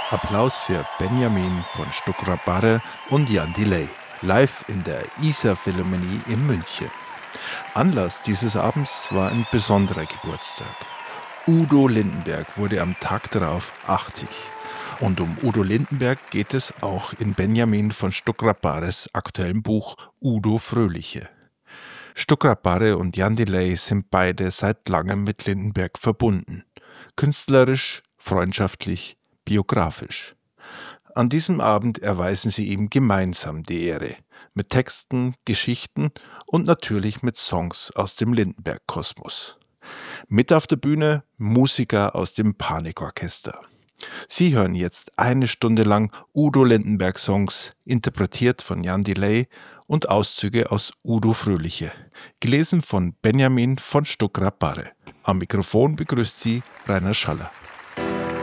Applaus für Benjamin von Stuckrad-Barre und Jan Delay, live in der Isar-Philharmonie in München. Anlass dieses Abends war ein besonderer Geburtstag. Udo Lindenberg wurde am Tag darauf 80. Und um Udo Lindenberg geht es auch in Benjamin von Stuckrad-Barres aktuellem Buch Udo Fröhliche. Stuckrad-Barre und Jan Delay sind beide seit langem mit Lindenberg verbunden. Künstlerisch, freundschaftlich, biografisch. An diesem Abend erweisen sie ihm gemeinsam die Ehre. Mit Texten, Geschichten und natürlich mit Songs aus dem Lindenberg-Kosmos. Mit auf der Bühne Musiker aus dem Panikorchester. Sie hören jetzt 1 Stunde lang Udo Lindenberg-Songs, interpretiert von Jan Delay und Auszüge aus Udo Fröhliche, gelesen von Benjamin von Stuckrad-Barre. Am Mikrofon begrüßt Sie Rainer Schaller.